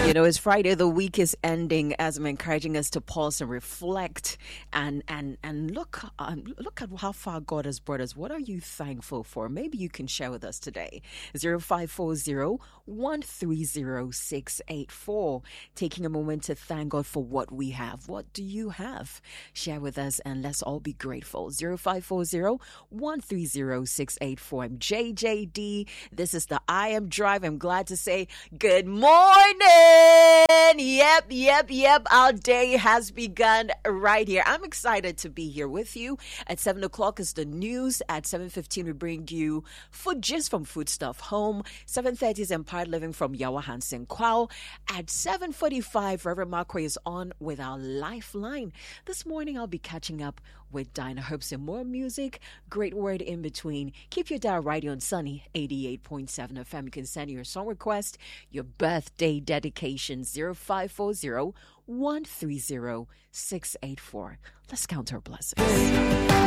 It's Friday. The week is ending as I'm encouraging us to pause and reflect and look at how far God has brought us. What are you thankful for? Maybe you can share with us today. 0540-130-684. Taking a moment to thank God for what we have. What do you have? Share with us and let's all be grateful. 0540-130-684. I'm JJD. This is the I Am Drive. I'm glad to say good morning. Yep. Our day has begun right here. I'm excited to be here with you. At 7 o'clock is the news. At 7:15, we bring you food gist from Foodstuff Home. 7:30 is Empowered Living from Yawa Hansen Kwao. At 7:45, Reverend Markway is on with our Lifeline. This morning, I'll be catching up with Dinah Herbs and more music. Great word in between. Keep your dial right on Sunny 88.7 FM. You can send your song request, your birthday dedication, 0540-130-684. Let's count our blessings.